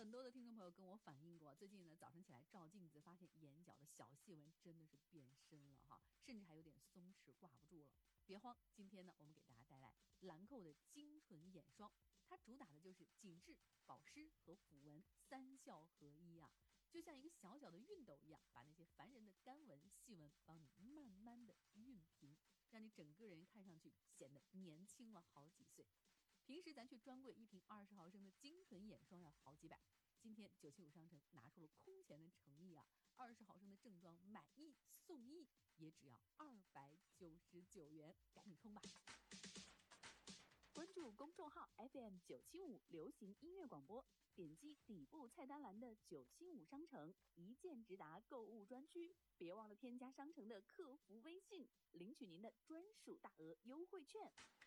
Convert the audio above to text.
很多的听众朋友跟我反映过，最近呢早晨起来照镜子，发现眼角的小细纹真的是变深了哈，甚至还有点松弛挂不住了。别慌，今天呢我们给大家带来兰蔻的精纯眼霜，它主打的就是紧致、保湿和抚纹三效合一啊，就像一个小小的熨斗一样，把那些烦人的干纹、细纹帮你慢慢的熨平，让你整个人看上去显得年轻了好几岁。平时咱去专柜一瓶20毫升的精纯眼霜要好几百，今天975商城拿出了空前的诚意啊！20毫升的正装买1送1，也只要299元，赶紧冲吧！关注公众号 FM975 流行音乐广播，点击底部菜单栏的975商城，一键直达购物专区。别忘了添加商城的客服微信，领取您的专属大额优惠券。